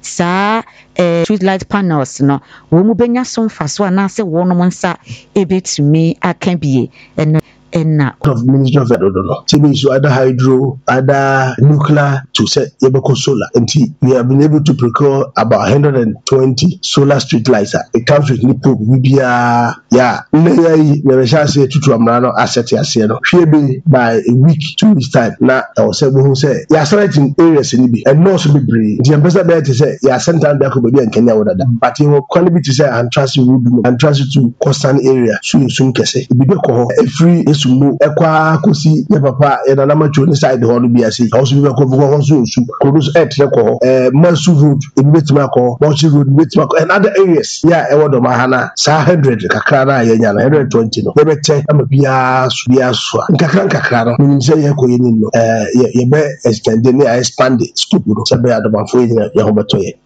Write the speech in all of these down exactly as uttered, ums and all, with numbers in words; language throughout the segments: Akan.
sa eh, street light panels no wo mu benya so mfaso anase wo no nsa ebetumi akabie eno enna of Ministry of Edodo. Tibi so other hydro, other nuclear to set yebeko solar. And we have been able to procure about one hundred twenty solar street lights. It comes with Nipo, Libya, yeah. Never shall say to Amrano asset yasiano. Maybe by a week, two weeks time. Now I was able to say, yeah, certain areas in Libya and no so be brave. The ambassador there to say, yeah, sent down back and Kenya with that. But he will quality to say and trust you would and trust you to coastal area. Soon soon can say, be a free is to move. Kusi ya papa ya na nama choni side ho no bi ase also bi ko ko so so produce earth ko eh Mansu road e betima ko Bauchi road betima ko and other areas ya e wodo mahana sa one hundred kakra na ya nya na one hundred twenty no be bete ama bia su bia so nkakra nkakra no ni se ye ko ye ni no eh ye be extend ni expand it scope no se be adamafo ye ya ho beto ye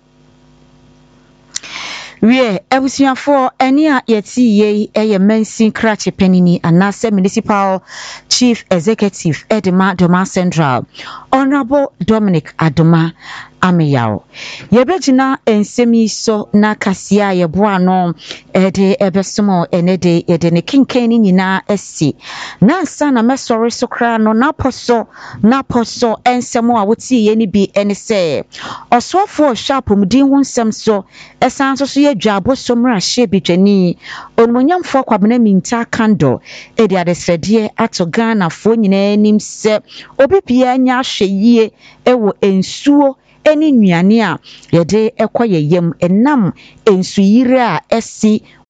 we ebusuafo eni a yeti ye eye mensin krache penini anase municipal chief executive Edema Doma Central Honorable Dominic Adoma Ameyao yebejina ensemi so na kasia yeboa no ede ebesomo enede ede ne kinkeni nyina esi na nsa na mesori so kra no na poso na poso ensemo a woti ye ni bi ene se osofo sharp mudin hu nsem so esan so so ye dwabo somra hye bitwani onmonyamfo kwabena minta kando ede adesrede ato Ghana fo nyina nim se obi bia nya hweyie ewo ensuo eni nnuane a yede ekoye yem enam ensuyire a esi